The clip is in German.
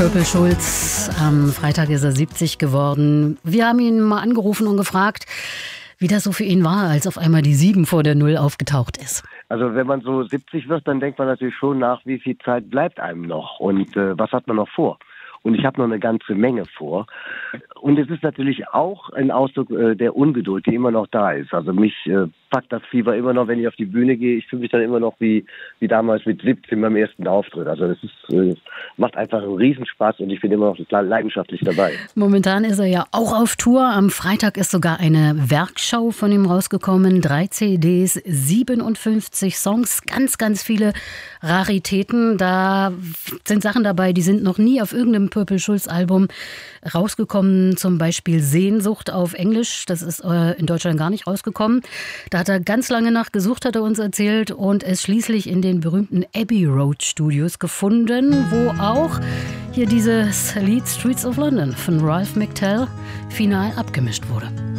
Purple Schulz, am Freitag ist er 70 geworden. Wir haben ihn mal angerufen und gefragt, wie das so für ihn war, als auf einmal die 7 vor der 0 aufgetaucht ist. Also wenn man so 70 wird, dann denkt man natürlich schon nach, wie viel Zeit bleibt einem noch und was hat man noch vor. Und ich habe noch eine ganze Menge vor. Und es ist natürlich auch ein Ausdruck der Ungeduld, die immer noch da ist. Also mich packt das Fieber immer noch, wenn ich auf die Bühne gehe. Ich fühle mich dann immer noch wie damals mit 17 beim ersten Auftritt. Also das macht einfach einen Riesenspaß und ich bin immer noch total leidenschaftlich dabei. Momentan ist er ja auch auf Tour. Am Freitag ist sogar eine Werkschau von ihm rausgekommen. 3 CDs, 57 Songs, ganz, ganz viele Raritäten. Da sind Sachen dabei, die sind noch nie auf irgendeinem Purple Schulz Album rausgekommen. Zum Beispiel Sehnsucht auf Englisch. Das ist in Deutschland gar nicht rausgekommen. Da hat er ganz lange nachgesucht, hat er uns erzählt, und es schließlich in den berühmten Abbey Road Studios gefunden, wo auch hier dieses Lied Streets of London von Ralph McTell final abgemischt wurde.